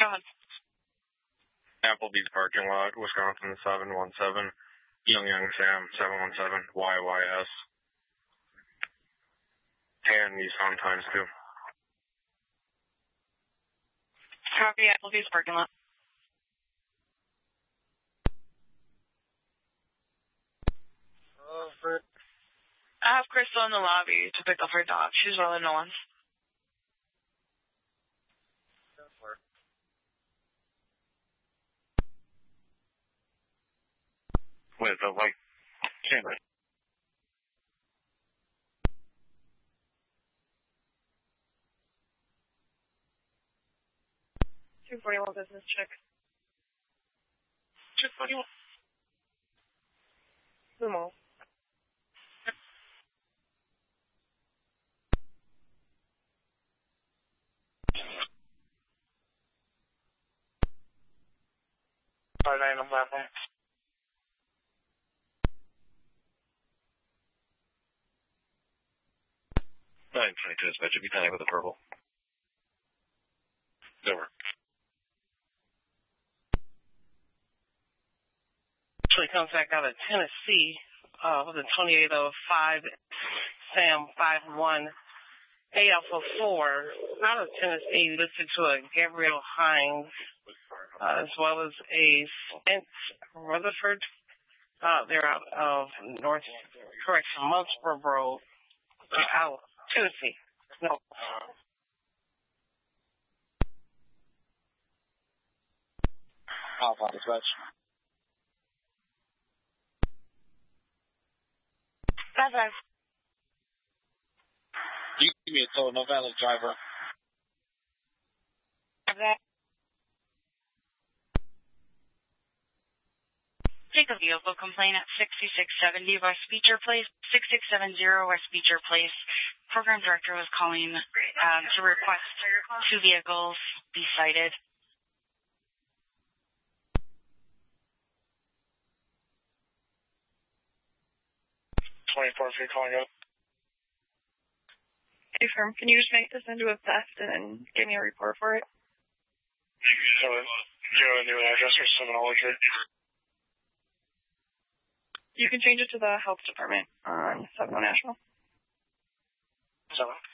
ahead. Applebee's parking lot, Wisconsin 717, Young Sam 717, YYS. And Nissan times 2. Copy, Applebee's parking lot. I have Crystal in the lobby to pick up her dog. She's rolling no one. With a white camera. 241 business check. 241. The mall. Sorry, I am laughing. Nine 22 dispatcher, be planning with a purple. Over. Actually comes back out of Tennessee with a 2805 Sam 51 AFO 4 out of Tennessee listed to a Gabriel Hines as well as a Spence Rutherford. They're out of Munsboro Road, out Tennessee. No. Alpha dispatch. Bye-bye. You give me a total, no valid driver. Okay. Take a vehicle complaint at 6670 West Beecher Place, 6670 West Beecher Place. Program director was calling to request 2 vehicles be cited. 24 if you're calling up. Hey, firm, can you just make this into a theft and then give me a report for it? You have a new address or terminology? You can change it to the health department on 70 National. 7.